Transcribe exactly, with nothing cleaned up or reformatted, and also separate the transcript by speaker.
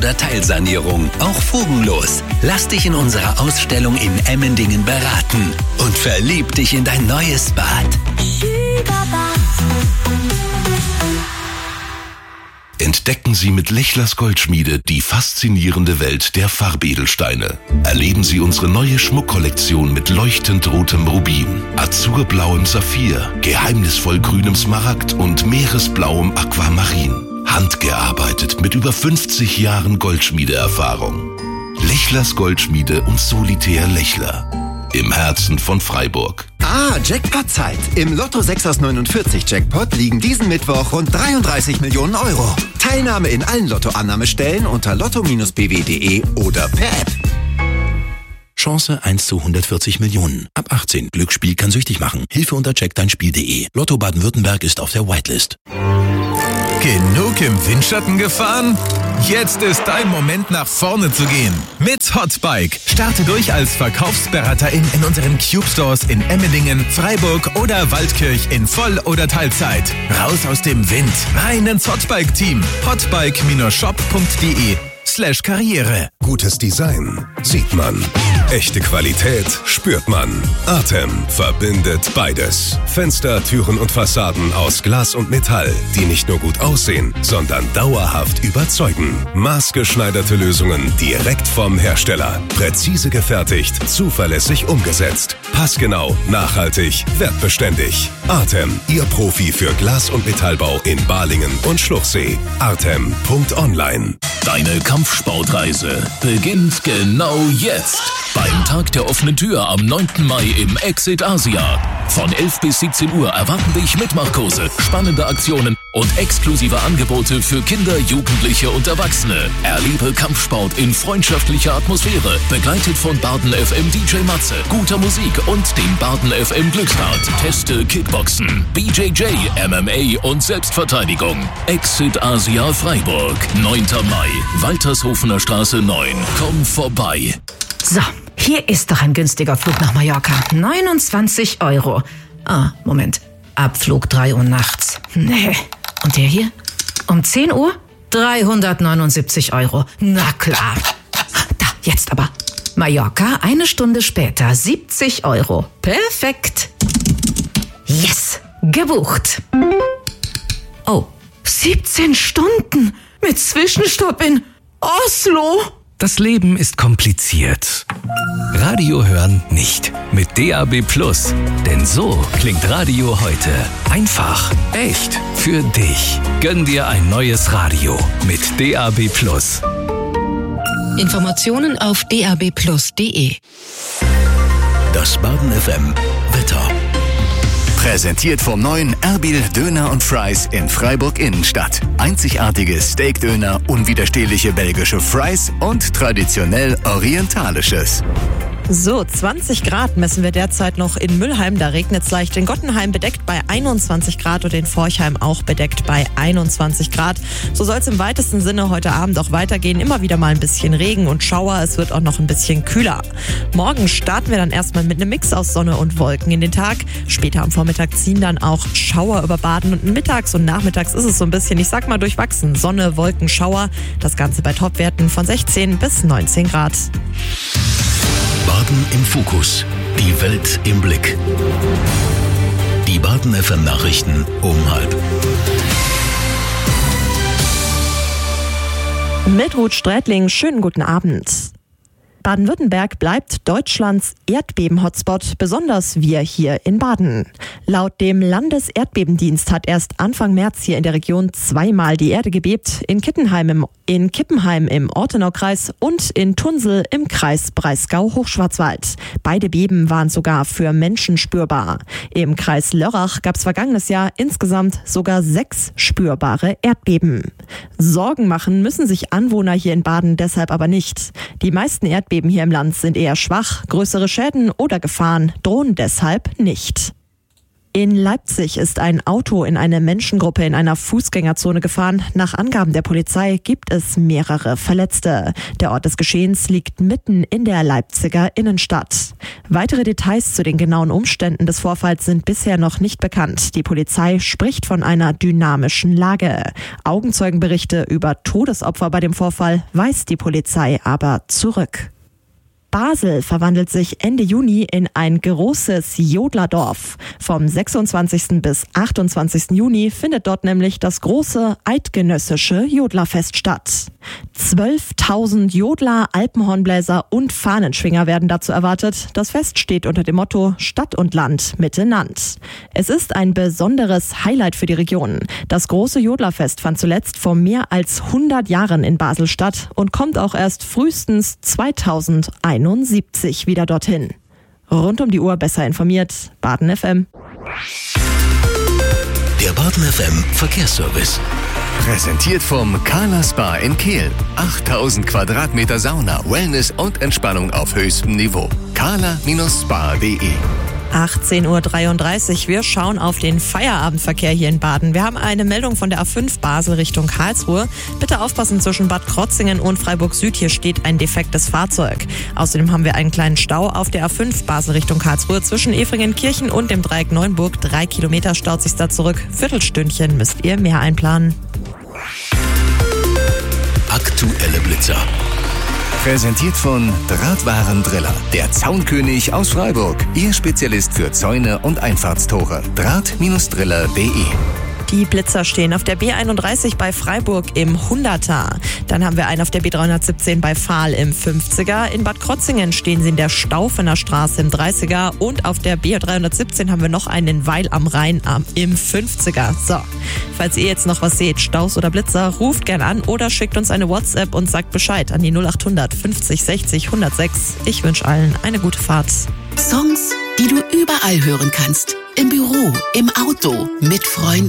Speaker 1: oder Teilsanierung, auch fugenlos. Lass dich in unserer Ausstellung in Emmendingen beraten und verlieb dich in dein neues Bad.
Speaker 2: Entdecken Sie mit Lechlers Goldschmiede die faszinierende Welt der Farbedelsteine. Erleben Sie unsere neue Schmuckkollektion mit leuchtend rotem Rubin, azurblauem Saphir, geheimnisvoll grünem Smaragd und meeresblauem Aquamarin. Handgearbeitet mit über fünfzig Jahren Goldschmiedeerfahrung. Lechlers Goldschmiede und Solitär Lechler. Im Herzen von Freiburg.
Speaker 3: Ah, Jackpot-Zeit. Im Lotto sechs aus neunundvierzig Jackpot liegen diesen Mittwoch rund dreiunddreißig Millionen Euro. Teilnahme in allen Lottoannahmestellen unter lotto Bindestrich b w punkt d e oder per App.
Speaker 4: Chance eins zu hundertvierzig Millionen. Ab achtzehn. Glücksspiel kann süchtig machen. Hilfe unter check dein Spiel punkt d e. Lotto Baden-Württemberg ist auf der Whitelist.
Speaker 5: Genug im Windschatten gefahren? Jetzt ist dein Moment, nach vorne zu gehen. Mit Hotbike. Starte durch als Verkaufsberaterin in unseren Cube Stores in Emmendingen, Freiburg oder Waldkirch in Voll- oder Teilzeit. Raus aus dem Wind, rein ins Hotbike-Team. hotbike shop punkt d e slash Karriere.
Speaker 6: Gutes Design sieht man. Echte Qualität spürt man. Artem verbindet beides. Fenster, Türen und Fassaden aus Glas und Metall, die nicht nur gut aussehen, sondern dauerhaft überzeugen. Maßgeschneiderte Lösungen direkt vom Hersteller. Präzise gefertigt, zuverlässig umgesetzt. Passgenau, nachhaltig, wertbeständig. Artem, Ihr Profi für Glas- und Metallbau in Balingen und Schluchsee. artem punkt online.
Speaker 7: Deine Kampfsportreise beginnt genau jetzt. Beim Tag der offenen Tür am neunten Mai im Exit Asia. Von elf bis siebzehn Uhr erwarten dich Mitmachkurse, spannende Aktionen und exklusive Angebote für Kinder, Jugendliche und Erwachsene. Erlebe Kampfsport in freundschaftlicher Atmosphäre, begleitet von Baden F M D J Matze, guter Musik und dem Baden F M Glücksrad. Teste Kickboxen, B J J, M M A und Selbstverteidigung. Exit Asia Freiburg, neunter Mai, Waltershofener Straße neun. Komm vorbei.
Speaker 8: So, hier ist doch ein günstiger Flug nach Mallorca. neunundzwanzig Euro. Ah, Moment. Abflug drei Uhr nachts. Nee. Und der hier? Um zehn Uhr? dreihundertneunundsiebzig Euro. Na klar. Da, jetzt aber. Mallorca, eine Stunde später, siebzig Euro. Perfekt. Yes, gebucht. Oh, siebzehn Stunden mit Zwischenstopp in Oslo.
Speaker 9: Das Leben ist kompliziert. Radio hören nicht. Mit D A B Plus. Denn so klingt Radio heute. Einfach, echt, für dich. Gönn dir ein neues Radio mit D A B Plus.
Speaker 10: Informationen auf d a b plus punkt d e.
Speaker 4: Das Baden F M Wetter.
Speaker 11: Präsentiert vom neuen Erbil Döner und Fries in Freiburg Innenstadt. Einzigartige Steakdöner, unwiderstehliche belgische Fries und traditionell orientalisches.
Speaker 12: So, zwanzig Grad messen wir derzeit noch in Müllheim. Da regnet es leicht. In Gottenheim bedeckt bei einundzwanzig Grad und in Forchheim auch bedeckt bei einundzwanzig Grad. So soll es im weitesten Sinne heute Abend auch weitergehen. Immer wieder mal ein bisschen Regen und Schauer. Es wird auch noch ein bisschen kühler. Morgen starten wir dann erstmal mit einem Mix aus Sonne und Wolken in den Tag. Später am Vormittag ziehen dann auch Schauer über Baden und mittags und nachmittags ist es so ein bisschen, ich sag mal, durchwachsen. Sonne, Wolken, Schauer. Das Ganze bei Topwerten von sechzehn bis neunzehn Grad.
Speaker 4: Baden im Fokus. Die Welt im Blick. Die Baden F M Nachrichten um halb.
Speaker 12: Mit Ruth Strätling, schönen guten Abend. Baden-Württemberg bleibt Deutschlands Erdbeben-Hotspot, besonders wir hier in Baden. Laut dem Landeserdbebendienst hat erst Anfang März hier in der Region zweimal die Erde gebebt, in Kittenheim im, in Kippenheim im Ortenaukreis und in Tunsel im Kreis Breisgau-Hochschwarzwald. Beide Beben waren sogar für Menschen spürbar. Im Kreis Lörrach gab es vergangenes Jahr insgesamt sogar sechs spürbare Erdbeben. Sorgen machen müssen sich Anwohner hier in Baden deshalb aber nicht. Die meisten Erdbeben Erdbeben hier im Land sind eher schwach, größere Schäden oder Gefahren drohen deshalb nicht. In Leipzig ist ein Auto in eine Menschengruppe in einer Fußgängerzone gefahren. Nach Angaben der Polizei gibt es mehrere Verletzte. Der Ort des Geschehens liegt mitten in der Leipziger Innenstadt. Weitere Details zu den genauen Umständen des Vorfalls sind bisher noch nicht bekannt. Die Polizei spricht von einer dynamischen Lage. Augenzeugenberichte über Todesopfer bei dem Vorfall weist die Polizei aber zurück. Basel verwandelt sich Ende Juni in ein großes Jodlerdorf. Vom sechsundzwanzigsten bis achtundzwanzigsten Juni findet dort nämlich das große eidgenössische Jodlerfest statt. zwölftausend Jodler, Alpenhornbläser und Fahnenschwinger werden dazu erwartet. Das Fest steht unter dem Motto Stadt und Land miteinander. Es ist ein besonderes Highlight für die Region. Das große Jodlerfest fand zuletzt vor mehr als hundert Jahren in Basel statt und kommt auch erst frühestens zweitausendeinundsiebzig wieder dorthin. Rund um die Uhr besser informiert, Baden F M.
Speaker 1: Der Baden F M Verkehrsservice.
Speaker 11: Präsentiert vom Carla Spa in Kehl. achttausend Quadratmeter Sauna, Wellness und Entspannung auf höchstem Niveau. carla Spa punkt de
Speaker 12: achtzehn Uhr dreiunddreißig. Wir schauen auf den Feierabendverkehr hier in Baden. Wir haben eine Meldung von der A fünf Basel Richtung Karlsruhe. Bitte aufpassen, zwischen Bad Krotzingen und Freiburg Süd. Hier steht ein defektes Fahrzeug. Außerdem haben wir einen kleinen Stau auf der A fünf Basel Richtung Karlsruhe. Zwischen Efringen-Kirchen und dem Dreieck Neuenburg. Drei Kilometer staut sich da zurück. Viertelstündchen müsst ihr mehr einplanen.
Speaker 1: Aktuelle Blitzer.
Speaker 11: Präsentiert von Drahtwarendriller, der Zaunkönig aus Freiburg. Ihr Spezialist für Zäune und Einfahrtstore. Draht Driller punkt de.
Speaker 12: Die Blitzer stehen auf der B einunddreißig bei Freiburg im Hunderter. Dann haben wir einen auf der B dreihundertsiebzehn bei Fahl im fünfziger. In Bad Krotzingen stehen sie in der Staufener Straße im dreißiger. Und auf der B dreihundertsiebzehn haben wir noch einen in Weil am Rhein im fünfziger. So, falls ihr jetzt noch was seht, Staus oder Blitzer, ruft gern an oder schickt uns eine WhatsApp und sagt Bescheid an die null achthundert fünfzig sechzig hundertsechs. Ich wünsche allen eine gute Fahrt.
Speaker 10: Songs, die du überall hören kannst. Im Büro, im Auto, mit Freunden.